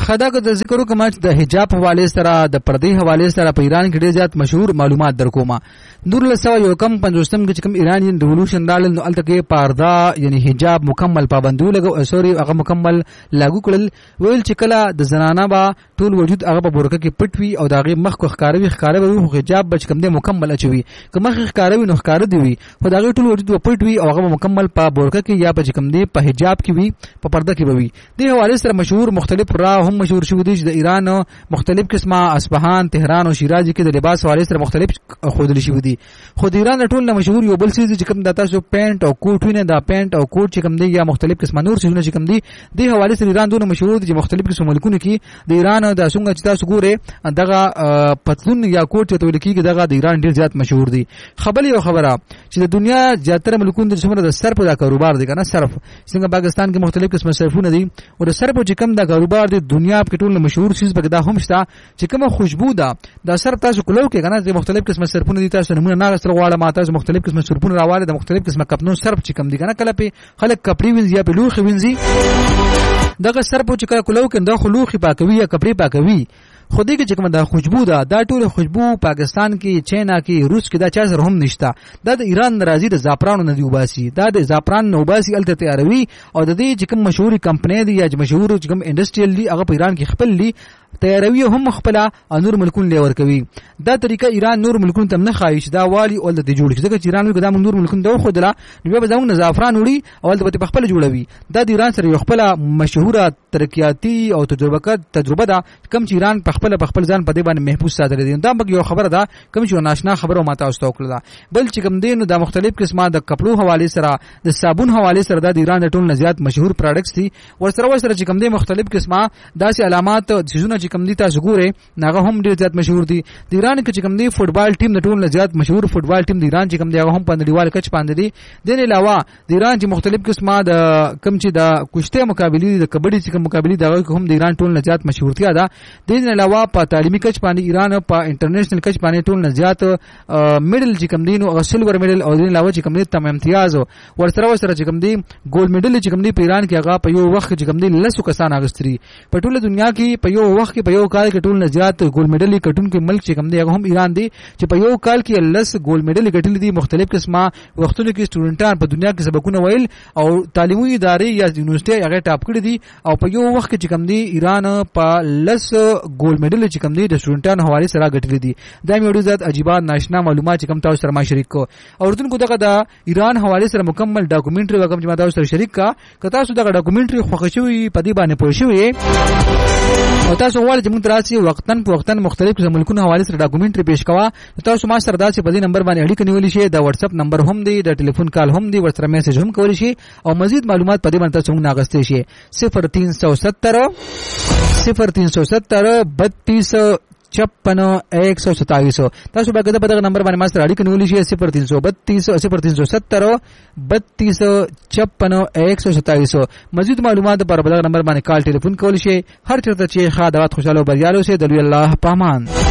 خدا کو د ذکر کوم د حجاب حواله سره د پردې حواله سره په ایران کې ډېر زیات مشهور معلومات درکوما. نور لسو یو کم 50 کې کوم ایرانین ریولوشن رال نو الته کې پردا یعنی حجاب مکمل پابندو لګو سوري هغه مکمل لاګو کړل. ویل چې کله د زنانه با ټول وجود هغه په بورکه کې پټوي او داغه مخ کو ښکاروي حجاب بچ کم دې مکمل اچوي که مخ ښکاروي نو ښکار دی وي خو داغه ټول وجود پټوي او هغه مکمل په بورکه کې یا بچ کم دې په حجاب کې وي په پرده کې وي. دې حواله سره مشهور مختلف را هم مشهور شو دي چې د ایران مختلف قسمه اصفهان تهران او شیراز کې د لباس حواله سره مختلف خودل شي دي. خو د ایران ټول مشهور یو بل څه چې کوم د تاسو پینټ او کوټ وینه دا پینټ او کوټ چې کوم دی یا مختلف قسمه نور څه چې کوم دی د حواله سره ایران دونه مشهور دي چې مختلف قسم ملکونو کې د ایران د څنګه چې تاسو ګوره دغه پتلون یا کوټ ته ویل کېږي دغه د ایران ډیر زیات مشهور دي. خبره چې د دنیا زیاتره ملکونو د څومره د صرف دا کاروبار دی کنه صرف څنګه پاکستان کې مختلف قسم صرفونه دي او د صرف چې کوم دا کاروبار دی دنیا په ټول مشهور شي په دا هم شته چې کومه خوشبو ده د صرف تاسو کولو کې کنه د مختلف قسم صرفونه دي تاسو نمونه نه غسر غواړم تاسو مختلف قسم صرفونه راواله د مختلف قسم کپنو صرف چې کوم دي کنه کله په خلک کپړې وینځي یا په لوخ وینځي دغه صرف چې کولو کې د خلوخ پاکوي یا کپړې پاکوي خودی کې چې کوم دا خوشبو ده دا ټول خوشبو پاکستان کې چینا کې روس کې دا چا سره هم نشته. دا د ایران راځي د زعفرانو نه دی وباسي دا د زعفران نه وباسي الته تیاروي او د دې چې کوم مشهوري کمپنۍ دي یا مشهور چې کوم انډستریل دي هغه په ایران کې خپل دي تیاروي هم خپل انور ملکون لور کوي. دا طریقه ایران نور ملکون تم نه خایش دا والی اول د جوړ ځکه چې ایران وګدام نور ملکون دا خو دلا نو به زموږ زعفران وړي اول د خپل جوړوي. دا د ایران سره یو خپل مشهوره ترقیاتی او تجربه ده کوم چې ایران په خپل ځان په دې باندې محفوظ ساتل دي. دا یو خبره ده کوم چې ناشنا خبره ماته اوسته وکړه بل چې کوم دین د مختلف قسمه د کپړو حواله سره د صابون حواله سره د ایران د ټول نزيات مشهور پروډکټس دي ورسره چې کوم دي مختلف قسمه داسې علامات چې کوم دي تاسو ګوره ناغه هم ډیر زیات مشهور دي. د ایران کې چې کوم دي فوټبال ټیم د ټول نزيات مشهور فوټبال ټیم د ایران چې کوم دي هغه هم په نړیوال کچ باندې دي. د نه علاوه د ایران چې مختلف قسمه د کوم چې د کشته مقابله د کبډي چې کوم مقابله دغه هم د ایران ټول نزيات مشهورتیا ده. د نه علاوه په تعلیمي کچ باندې ایران په انټرنیشنل کچ باندې ټول نزيات میډل چې کوم دي نو سلور میډل او د نه علاوه چې کوم دي تم امتیاز ورسره چې کوم دي ګولډ میډل چې کوم دي په ایران کې هغه په یو وخت چې کوم دي لسو کسان اغستري په ټوله دنیا کې په یو وخت کې په یو کال کې ټول نزيات ګولډ میډل کټون کې ملک چې کوم دي هغه هم ایران دي چې په یو کال کې لس ګولډ میډل ګټل دي. مختلف قسمه وختونو کې سټوډنټان په دنیا کې سبقونه ویل او تعلیمي ادارې یا یونیورسيټي هغه ټاپ کړی دي او په یو وخت کې چې کوم دي ایران په لس ګولډ میډل چې کوم دي د سټوډنټانو حواله سره ګټل دي. دا مې ډېر زیات عجیب ناشنا معلومات چې کوم تاسو سره ما شریک کو اوردون کو دغه د ایران حواله سره مکمل ډاکومنټري وکم چې ما تاسو سره شریک کا که تاسو دغه ډاکومنټري خوښ شوی په دې باندې پوه شوی او تاسو غواړئ چې موږ تراسي وختن مختلف ملکونو حواله سره ډاکومنټري پیش کوا تاسو ما سره داسې په دې نمبر باندې اړیکه نیولې شي د واتس اپ نمبر هم دی د ټلیفون کال هم دی ورسره میسج هم کولی شي او مزید معلومات په دې باندې تاسو موږ ناغستې شي 0370 32 تاسو به په دغه نمبر باندې ما سره اړیکه نیولې شي 0332 مزید معلومات پر بل نمبر باندې کال ټلیفون کولی شي. هر چیرته چې خادمات خوشاله او بریالو سي د الله پامان.